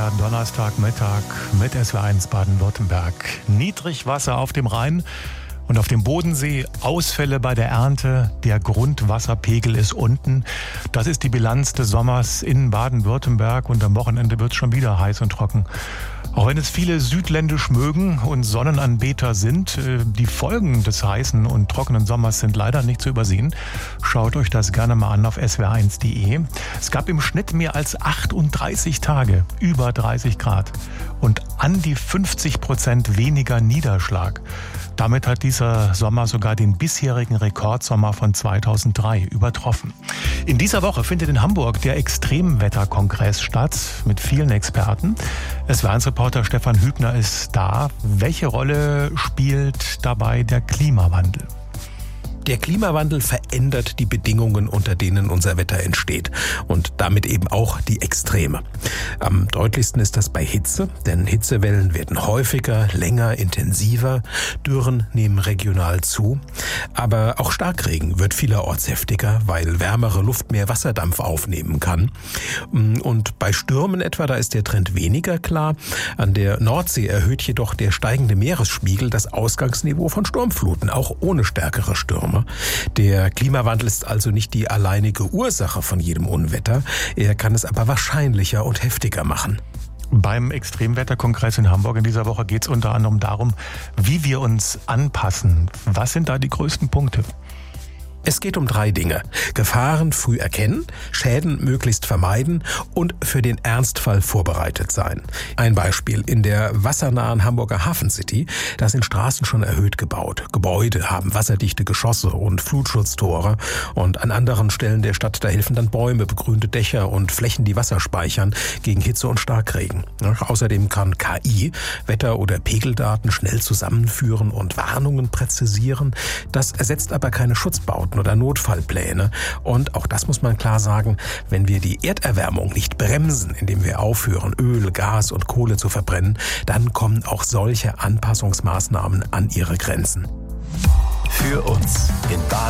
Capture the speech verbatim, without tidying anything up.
der Donnerstagmittag mit S W R eins Baden-Württemberg. Niedrigwasser auf dem Rhein und auf dem Bodensee, Ausfälle bei der Ernte, der Grundwasserpegel ist unten. Das ist die Bilanz des Sommers in Baden-Württemberg und am Wochenende wird es schon wieder heiß und trocken. Auch wenn es viele südländisch mögen und Sonnenanbeter sind, die Folgen des heißen und trockenen Sommers sind leider nicht zu übersehen. Schaut euch das gerne mal an auf S W R eins punkt de. Es gab im Schnitt mehr als achtunddreißig Tage, über dreißig Grad und an die fünfzig Prozent weniger Niederschlag. Damit hat dieser Sommer sogar den bisherigen Rekordsommer von zweitausenddrei übertroffen. In dieser Woche findet in Hamburg der Extremwetterkongress statt mit vielen Experten. S W R eins Reporter Stefan Hübner ist da. Welche Rolle spielt dabei der Klimawandel? Der Klimawandel verändert die Bedingungen, unter denen unser Wetter entsteht und damit eben auch die Extreme. Am deutlichsten ist das bei Hitze, denn Hitzewellen werden häufiger, länger, intensiver, Dürren nehmen regional zu. Aber auch Starkregen wird vielerorts heftiger, weil wärmere Luft mehr Wasserdampf aufnehmen kann. Und bei Stürmen etwa, da ist der Trend weniger klar. An der Nordsee erhöht jedoch der steigende Meeresspiegel das Ausgangsniveau von Sturmfluten, auch ohne stärkere Stürme. Der Klimawandel ist also nicht die alleinige Ursache von jedem Unwetter. Er kann es aber wahrscheinlicher und heftiger machen. Beim Extremwetterkongress in Hamburg in dieser Woche geht es unter anderem darum, wie wir uns anpassen. Was sind da die größten Punkte? Es geht um drei Dinge. Gefahren früh erkennen, Schäden möglichst vermeiden und für den Ernstfall vorbereitet sein. Ein Beispiel. In der wassernahen Hamburger Hafen City, da sind Straßen schon erhöht gebaut. Gebäude haben wasserdichte Geschosse und Flutschutztore. Und an anderen Stellen der Stadt, da helfen dann Bäume, begrünte Dächer und Flächen, die Wasser speichern gegen Hitze und Starkregen. Außerdem kann K I Wetter- oder Pegeldaten schnell zusammenführen und Warnungen präzisieren. Das ersetzt aber keine Schutzbauten oder Notfallpläne. Und auch das muss man klar sagen, wenn wir die Erderwärmung nicht bremsen, indem wir aufhören, Öl, Gas und Kohle zu verbrennen, dann kommen auch solche Anpassungsmaßnahmen an ihre Grenzen. Für uns in Baden